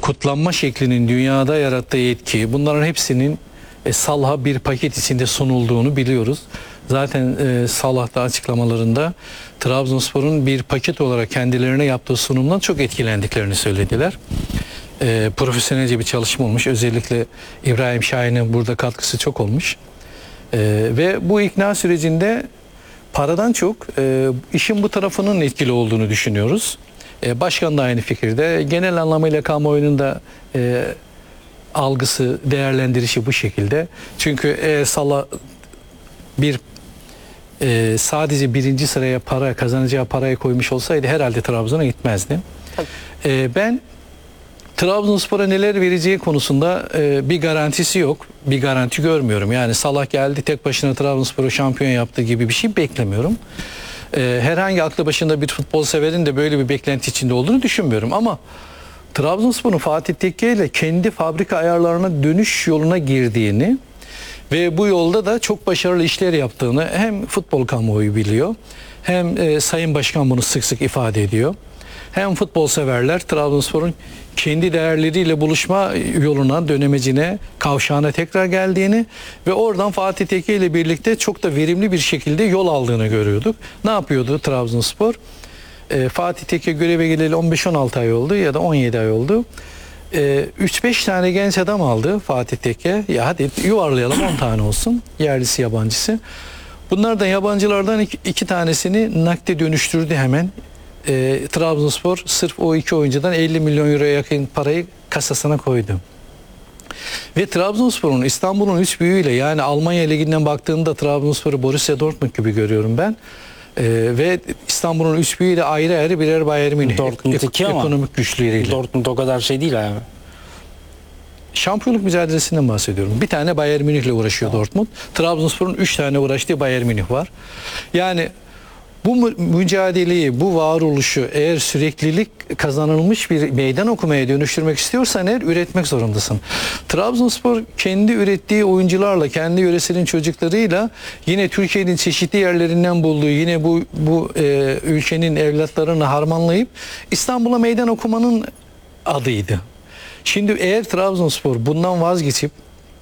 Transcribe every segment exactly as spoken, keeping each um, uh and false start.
kutlanma şeklinin dünyada yarattığı etki, bunların hepsinin e, Salah'a bir paket içinde sunulduğunu biliyoruz. Zaten e, Salah da açıklamalarında Trabzonspor'un bir paket olarak kendilerine yaptığı sunumdan çok etkilendiklerini söylediler. E, profesyonelce bir çalışma olmuş. Özellikle İbrahim Şahin'in burada katkısı çok olmuş. E, ve bu ikna sürecinde paradan çok e, işin bu tarafının etkili olduğunu düşünüyoruz. E, başkan da aynı fikirde. Genel anlamıyla kamuoyunun da e, algısı, değerlendirişi bu şekilde. Çünkü eğer Salah bir e, sadece birinci sıraya para kazanacağı parayı koymuş olsaydı herhalde Trabzon'a gitmezdi. E, ben Trabzonspor'a neler vereceği konusunda e, bir garantisi yok. Bir garanti görmüyorum. Yani Salah geldi tek başına Trabzonspor'u şampiyon yaptığı gibi bir şey beklemiyorum. E, herhangi aklı başında bir futbol severin de böyle bir beklenti içinde olduğunu düşünmüyorum. Ama Trabzonspor'un Fatih Tekke ile kendi fabrika ayarlarına dönüş yoluna girdiğini ve bu yolda da çok başarılı işler yaptığını hem futbol kamuoyu biliyor, hem e, Sayın Başkan bunu sık sık ifade ediyor. Hem futbol severler Trabzonspor'un kendi değerleriyle buluşma yoluna, dönemecine, kavşağına tekrar geldiğini ve oradan Fatih Tekke ile birlikte çok da verimli bir şekilde yol aldığını görüyorduk. Ne yapıyordu Trabzonspor? E, Fatih Tekke göreve geleli on beş on altı ay oldu ya da on yedi ay oldu. E, üç beş tane genç adam aldı Fatih Tekke. Ya hadi yuvarlayalım on tane olsun. Yerlisi yabancısı. Bunlardan yabancılardan iki, iki tanesini nakde dönüştürdü hemen. E, Trabzonspor sırf o iki oyuncudan elli milyon euroya yakın parayı kasasına koydu. Ve Trabzonspor'un İstanbul'un üç büyüğüyle, yani Almanya Ligi'nden baktığında Trabzonspor'u Borussia Dortmund gibi görüyorum ben. Ee, ve İstanbul'un üç büyüğüyle ayrı ayrı birer Bayern Münih ek, ama ekonomik güçleriyle. Dortmund o kadar şey değil abi. Şampiyonluk mücadelesinden bahsediyorum. Bir tane Bayern Münih'le uğraşıyor tamam. Dortmund. Trabzonspor'un üç tane uğraştığı Bayern Münih var. Yani bu mücadeleyi, bu varoluşu eğer süreklilik kazanılmış bir meydan okumaya dönüştürmek istiyorsan eğer üretmek zorundasın. Trabzonspor kendi ürettiği oyuncularla, kendi yöresinin çocuklarıyla yine Türkiye'nin çeşitli yerlerinden bulduğu yine bu bu e, ülkenin evlatlarını harmanlayıp İstanbul'a meydan okumanın adıydı. Şimdi eğer Trabzonspor bundan vazgeçip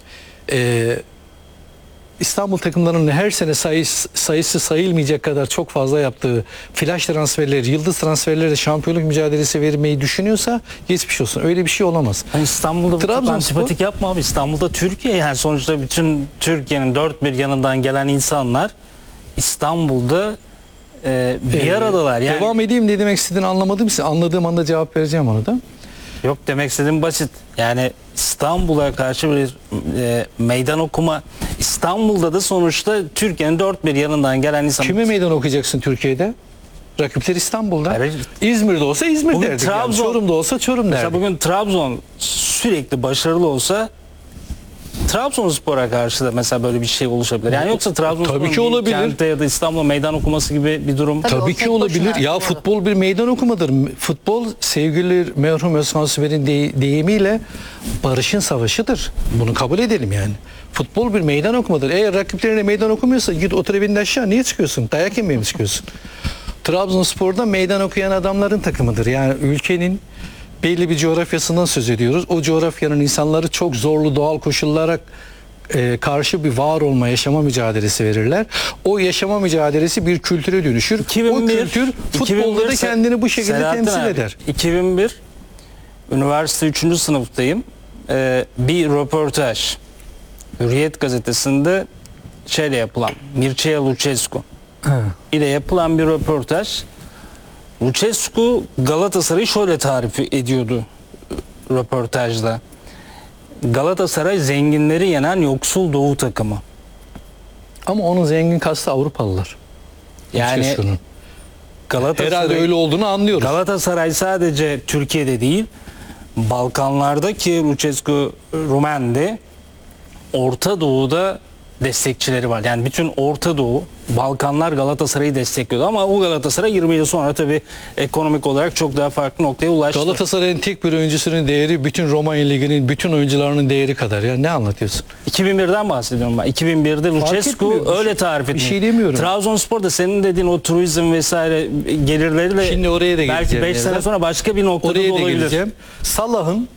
e, İstanbul takımlarının her sene sayısı, sayısı sayılmayacak kadar çok fazla yaptığı flash transferleri, yıldız transferleri şampiyonluk mücadelesi vermeyi düşünüyorsa geçmiş olsun. Öyle bir şey olamaz. Yani İstanbul'da Trabzonspor antipatik yapma abi. İstanbul'da Türkiye, yani sonuçta bütün Türkiye'nin dört bir yanından gelen insanlar İstanbul'da e, bir ee, aradalar. Yani, devam edeyim ne demek istediğini anlamadım. Anladığım anda cevap vereceğim onu da. Yok, demek istediğim basit. Yani İstanbul'a karşı bir e, meydan okuma, İstanbul'da da sonuçta Türkiye'nin dört bir yanından gelen insanlar. Kime meydan okuyacaksın Türkiye'de? Rakipler İstanbul'da. Evet. İzmir'de olsa İzmir bugün derdik. Trabzon, yani. Çorum'da olsa Çorum derdik. Bugün Trabzon sürekli başarılı olsa Trabzonspor'a karşı da mesela böyle bir şey oluşabilir. Yani yoksa Trabzonspor'un kente ya da İstanbul'a meydan okuması gibi bir durum. Tabii, Tabii ki olabilir. Ya doğru. Futbol bir meydan okumadır. Futbol sevgili merhum Özkan Sümer'in de, deyimiyle barışın savaşıdır. Bunu kabul edelim yani. Futbol bir meydan okumadır. Eğer rakiplerine meydan okumuyorsa git otur evinde aşağı. Niye çıkıyorsun? Dayak yemeye mi çıkıyorsun? Trabzonspor'da meydan okuyan adamların takımıdır. Yani ülkenin belli bir coğrafyasından söz ediyoruz. O coğrafyanın insanları çok zorlu doğal koşullara e, karşı bir var olma, yaşama mücadelesi verirler. O yaşama mücadelesi bir kültüre dönüşür. iki bin bir, o kültür futbolda da kendini bu şekilde Selahattin temsil abi, eder. iki bin bir üniversite üçüncü sınıftayım. Ee, bir röportaj Hürriyet gazetesinde şeyle yapılan Mircea Lucescu ile yapılan bir röportaj. Lucescu Galatasaray'ı şöyle tarif ediyordu röportajda. Galatasaray zenginleri yenen yoksul doğu takımı. Ama onun zengin kastı Avrupalılar. Yani Galatasaray, herhalde öyle olduğunu anlıyoruz. Galatasaray sadece Türkiye'de değil, Balkanlardaki Lucescu Rumendi, Orta Doğu'da destekçileri var. Yani bütün Orta Doğu, Balkanlar Galatasaray'ı destekliyordu ama o Galatasaray yirmi yıl sonra tabii ekonomik olarak çok daha farklı noktaya ulaştı. Galatasaray'ın tek bir oyuncusunun değeri bütün Romanya Ligi'nin bütün oyuncularının değeri kadar. Ya ne anlatıyorsun? iki bin birden bahsediyorum ben. iki bin birde Lucescu öyle tarif ediyor. Bir şey demiyorum. Trabzonspor'da senin dediğin o turizm vesaire gelirleriyle şimdi oraya da belki beş sene sonra başka bir noktada oraya da olabilir. Salah'ın